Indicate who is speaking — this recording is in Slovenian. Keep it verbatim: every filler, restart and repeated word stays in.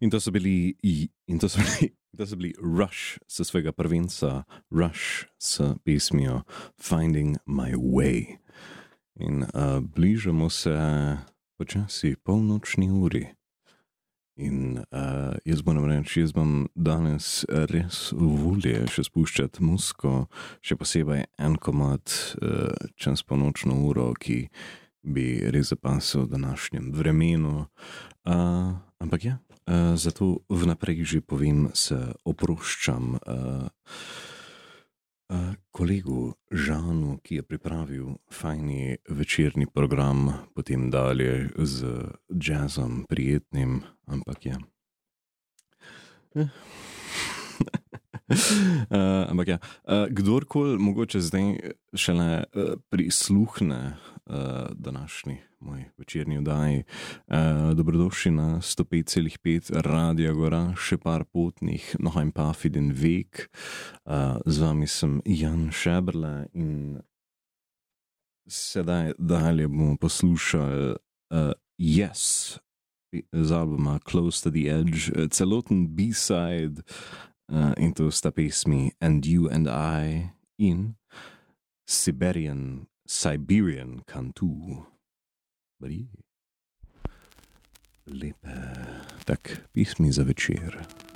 Speaker 1: In to so bili, in to so bili, to so bili Rush s svojega prvenca, Rush s pesmijo Finding My Way. In uh, bližamo se počasi polnočni uri. In uh, jaz moram reči, jaz bom danes res volje še spuščati muziko, še posebej en komad uh, čez polnočno uro, ki bi res zapasal v današnjem vremenu. Uh, ampak ja, uh, zato vnaprej že povem, se oproščam uh, uh, kolegu Žanu, ki je pripravil fajni večerni program, potem dalje z jazzom prijetnim, ampak ja. Uh, ampak ja, uh, kdorkoli mogoče zdaj šele uh, prisluhne uh, današnji moj večerni oddaji, uh, dobrodošli na sto pet celih pet Radia Gora, še par potnih, noch ein paar für den Weg. Uh, z vami sem Jan Šebrle in sedaj dalje bomo poslušali uh, Yes z albuma Close to the Edge, celoten B-side. Uh, in to sta pesmi And You and I in Siberian, Siberian Cantu. Lepe, tak pesmi za večer.